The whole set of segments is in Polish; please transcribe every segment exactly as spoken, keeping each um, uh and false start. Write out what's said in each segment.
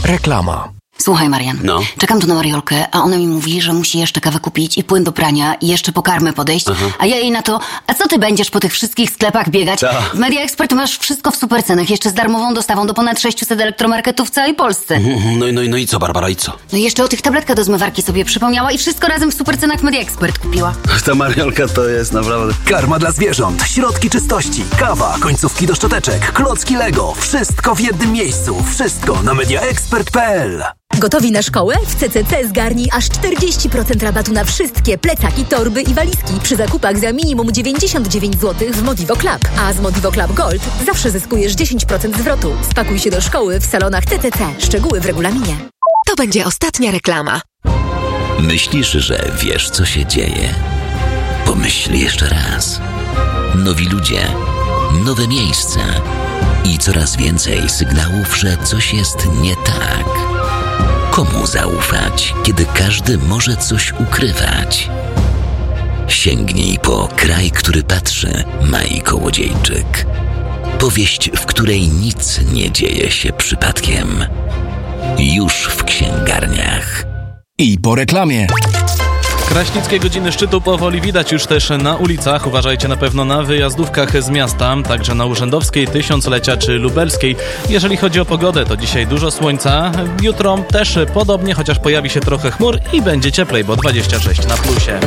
Reklama. Słuchaj, Marian, No. czekam tu na Mariolkę, a ona mi mówi, że musi jeszcze kawę kupić i płyn do prania i jeszcze po karmę podejść, Aha. a ja jej na to, a co ty będziesz po tych wszystkich sklepach biegać? Co? W Media Expert masz wszystko w super cenach, jeszcze z darmową dostawą do ponad sześciuset elektromarketów w całej Polsce. No i, no, i, no i co, Barbara, i co? No i jeszcze o tych tabletkach do zmywarki sobie przypomniała i wszystko razem w super cenach w Media Expert kupiła. Ta Mariolka to jest naprawdę... Karma dla zwierząt, środki czystości, kawa, końcówki do szczoteczek, klocki Lego. Wszystko w jednym miejscu. Wszystko na mediaexpert kropka p l. Gotowi na szkołę? W C C C zgarnij aż czterdzieści procent rabatu na wszystkie plecaki, torby i walizki przy zakupach za minimum dziewięćdziesiąt dziewięć złotych w Modivo Club. A z Modivo Club Gold zawsze zyskujesz dziesięć procent zwrotu. Spakuj się do szkoły w salonach C C C. Szczegóły w regulaminie. To będzie ostatnia reklama. Myślisz, że wiesz, co się dzieje? Pomyśl jeszcze raz. Nowi ludzie, nowe miejsca i coraz więcej sygnałów, że coś jest nie tak. Komu zaufać, kiedy każdy może coś ukrywać? Sięgnij po Kraj, który patrzy, Mai Kołodziejczyk. Powieść, w której nic nie dzieje się przypadkiem. Już w księgarniach. I po reklamie. Kraśnickie godziny szczytu powoli widać już też na ulicach. Uważajcie na pewno na wyjazdówkach z miasta, także na Urzędowskiej, Tysiąclecia czy Lubelskiej. Jeżeli chodzi o pogodę, to dzisiaj dużo słońca. Jutro też podobnie, chociaż pojawi się trochę chmur i będzie cieplej, bo dwadzieścia sześć na plusie.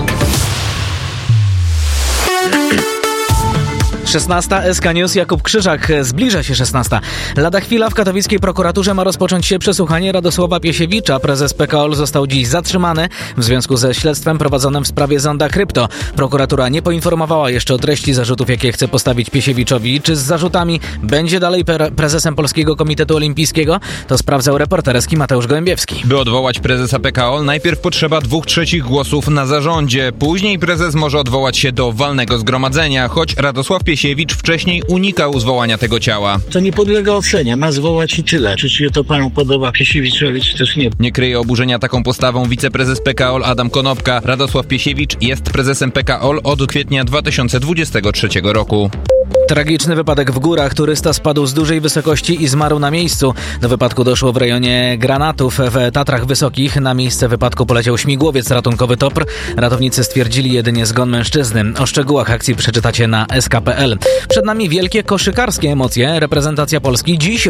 szesnasta S K News, Jakub Krzyżak. Zbliża się szesnasta. Lada chwila w katowickiej prokuraturze ma rozpocząć się przesłuchanie Radosława Piesiewicza. Prezes P K O L został dziś zatrzymany w związku ze śledztwem prowadzonym w sprawie Zonda Krypto. Prokuratura nie poinformowała jeszcze o treści zarzutów, jakie chce postawić Piesiewiczowi. Czy z zarzutami będzie dalej pre- prezesem Polskiego Komitetu Olimpijskiego? To sprawdzał reporter Eski Mateusz Gołębiewski. By odwołać prezesa P K O L, najpierw potrzeba dwóch trzecich głosów na zarządzie. Później prezes może odwołać się do walnego zgromadzenia, choć Radosław Piesiewicz wcześniej unikał zwołania tego ciała. To nie podlega ocenie, ma zwołać i tyle. Czy się to panu podoba Piesiewiczowi, czy też nie? Nie kryje oburzenia taką postawą wiceprezes P K O L Adam Konopka. Radosław Piesiewicz jest prezesem P K O L od kwietnia dwa tysiące dwudziestego trzeciego roku. Tragiczny wypadek w górach. Turysta spadł z dużej wysokości i zmarł na miejscu. Do wypadku doszło w rejonie Granatów w Tatrach Wysokich. Na miejsce wypadku poleciał śmigłowiec ratunkowy T O P R. Ratownicy stwierdzili jedynie zgon mężczyzny. O szczegółach akcji przeczytacie na S K kropka P L. Przed nami wielkie koszykarskie emocje. Reprezentacja Polski dziś